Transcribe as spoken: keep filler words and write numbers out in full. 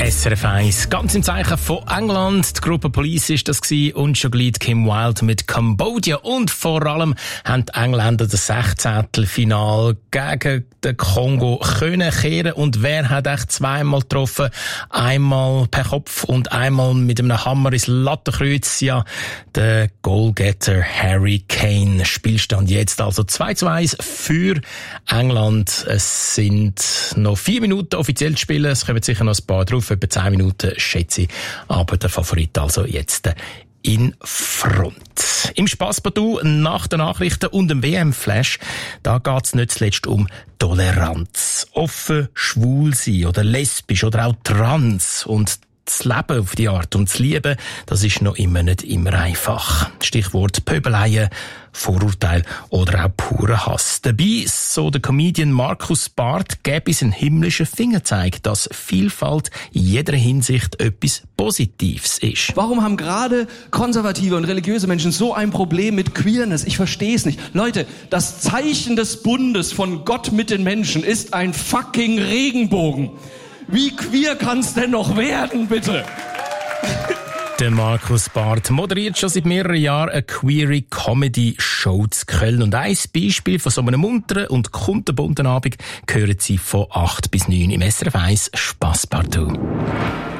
S R F eins. Ganz im Zeichen von England. Die Gruppe Police ist das gewesen und schon gleich Kim Wilde mit Cambodia. Und vor allem haben die Engländer das Sechzehntelfinal gegen den Kongo können kehren. Und wer hat echt zweimal getroffen? Einmal per Kopf und einmal mit einem Hammer ins Lattenkreuz. Ja, der Goalgetter Harry Kane. Spielstand jetzt also zwei zu eins für England. Es sind noch vier Minuten offiziell zu spielen. Es kommen sicher noch ein paar drauf. Etwa zehn Minuten, schätze ich. Aber der Favorit also jetzt in Front. Im Spasspartout nach den Nachrichten und dem W M-Flash, da geht's nicht zuletzt um Toleranz. Offen, schwul sein oder lesbisch oder auch trans und das Leben auf die Art und das Lieben, das ist noch immer nicht immer einfach. Stichwort Pöbeleien, Vorurteil oder auch purer Hass. Dabei, so der Comedian Markus Barth, gäbe es einen himmlischen Fingerzeig, dass Vielfalt in jeder Hinsicht etwas Positives ist. Warum haben gerade konservative und religiöse Menschen so ein Problem mit Queerness? Ich verstehe es nicht. Leute, das Zeichen des Bundes von Gott mit den Menschen ist ein fucking Regenbogen. Wie queer kann's denn noch werden, bitte? Der Markus Barth moderiert schon seit mehreren Jahren eine queere Comedy-Show zu Köln. Und ein Beispiel von so einem munteren und kunterbunten Abend hören Sie von acht bis neun im S R F eins Spasspartout.